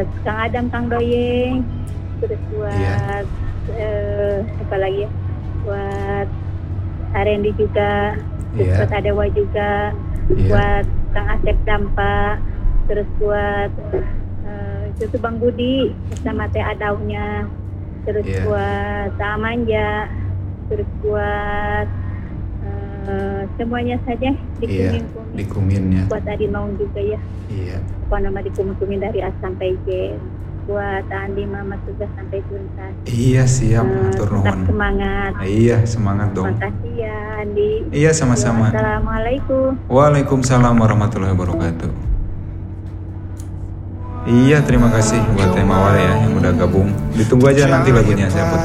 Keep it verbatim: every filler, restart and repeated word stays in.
buat Kang Adam, Kang Doyeng, terus buat Iya. eh, apa lagi ya, buat Arendi juga, terus Iya. buat Adewa juga, Iya. buat Kang Asep Dampa, terus buat eh, itu tuh Bang Budi sama Teh Adaunya, terus Iya. buat Kang Manja, terus buat eh, semuanya saja di Iya, Kumin-Kumin. di Kumin ya. Buat Adi Maung juga ya, Iya. apa nama di Kumin-Kumin dari A sampai Z. Buat Andi Mama juga sampai tuntas. Iya, siap, Eh, atur tetap nuhun. semangat. Iya, semangat dong. Makasih ya Andi. Iya, sama-sama. Assalamualaikum. Waalaikumsalam warahmatullahi wabarakatuh. Iya, terima kasih buat Teh Mawar ya yang udah gabung. Ditunggu aja nanti lagunya saya putar.